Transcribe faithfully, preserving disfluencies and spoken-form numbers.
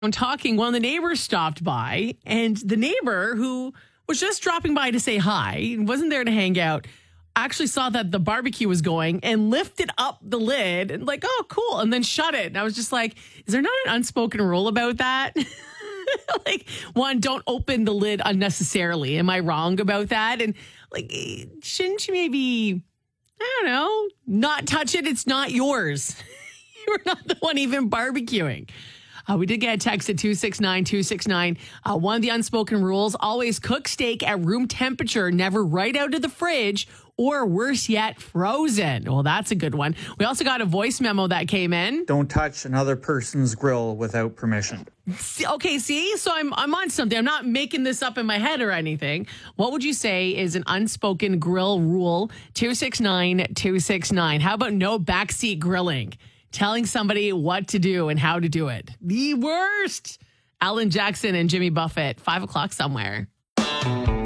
I'm talking, one of the neighbors stopped by, and the neighbor who was just dropping by to say hi, wasn't there to hang out, actually saw that the barbecue was going and lifted up the lid and like, oh, cool. And then shut it. And I was just like, is there not an unspoken rule about that? Like, one, don't open the lid unnecessarily. Am I wrong about that? And like, shouldn't you maybe, I don't know, not touch it? It's not yours. You're not the one even barbecuing. Uh, we did get a text at two six nine, two six nine. Uh, one of the unspoken rules, always cook steak at room temperature, never right out of the fridge, or worse yet, frozen. Well, that's a good one. We also got a voice memo that came in. Don't touch another person's grill without permission. Okay, see? So I'm I'm on something. I'm not making this up in my head or anything. What would you say is an unspoken grill rule? two six nine, two six nine. How about no backseat grilling? Telling somebody what to do and how to do it. The worst. Alan Jackson and Jimmy Buffett, five o'clock somewhere.